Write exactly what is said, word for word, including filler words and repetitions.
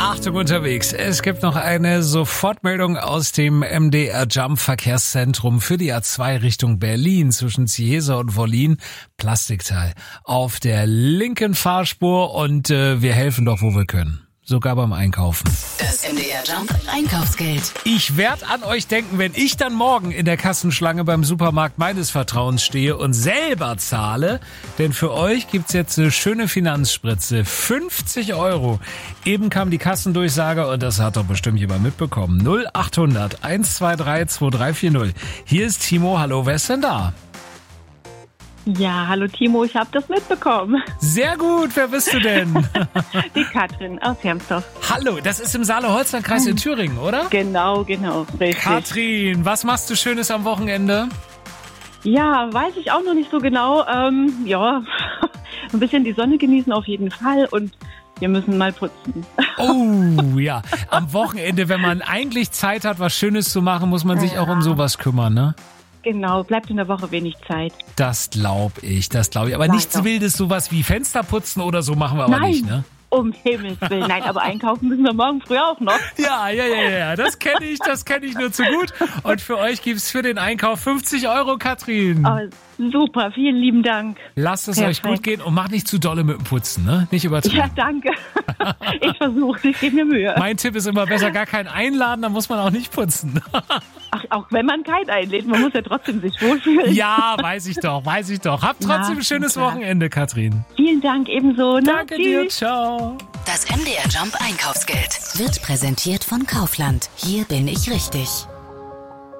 Achtung unterwegs. Es gibt noch eine Sofortmeldung aus dem M D R Jump Verkehrszentrum für die A zwei Richtung Berlin zwischen Ziehesa und Wollin. Plastikteil auf der linken Fahrspur und äh, wir helfen doch, wo wir können. Sogar beim Einkaufen. Das M D R Jump Einkaufsgeld. Ich werde an euch denken, wenn ich dann morgen in der Kassenschlange beim Supermarkt meines Vertrauens stehe und selber zahle. Denn für euch gibt's jetzt eine schöne Finanzspritze. fünfzig Euro. Eben kam die Kassendurchsage und das hat doch bestimmt jemand mitbekommen. null achthundert eins zwei drei zwei drei vier null. Hier ist Timo. Hallo, wer ist denn da? Ja, hallo Timo, ich habe das mitbekommen. Sehr gut, wer bist du denn? Die Katrin aus Hermsdorf. Hallo, das ist im Saale-Holstein-Kreis in Thüringen, oder? Genau, genau, richtig. Katrin, was machst du Schönes am Wochenende? Ja, weiß ich auch noch nicht so genau. Ähm, ja, ein bisschen die Sonne genießen auf jeden Fall und wir müssen mal putzen. Oh, ja. Am Wochenende, wenn man eigentlich Zeit hat, was Schönes zu machen, muss man sich auch um sowas kümmern, ne? Genau, bleibt in der Woche wenig Zeit. Das glaube ich, das glaube ich. Aber Nein, nichts doch. Wildes, sowas wie Fenster putzen oder so machen wir aber Nein. nicht, ne? Um Himmels Willen, nein, aber einkaufen müssen wir morgen früh auch noch. Ja, ja, ja, ja, das kenne ich, das kenne ich nur zu gut. Und für euch gibt's für den Einkauf fünfzig Euro, Katrin. Oh, super, vielen lieben Dank. Lasst es Perfekt. euch gut gehen und macht nicht zu dolle mit dem Putzen, ne? Nicht übertreiben. Ja, danke. Ich versuche, ich gebe mir Mühe. Mein Tipp ist immer besser gar keinen einladen, dann muss man auch nicht putzen. Ach, auch wenn man keinen einlädt, man muss ja trotzdem sich wohlfühlen. Ja, weiß ich doch, weiß ich doch. Habt trotzdem Na, ein schönes klar. Wochenende, Katrin. Vielen Dank ebenso. Na, Danke tschüss. dir, ciao. Das M D R Jump Einkaufsgeld wird präsentiert von Kaufland. Hier bin ich richtig.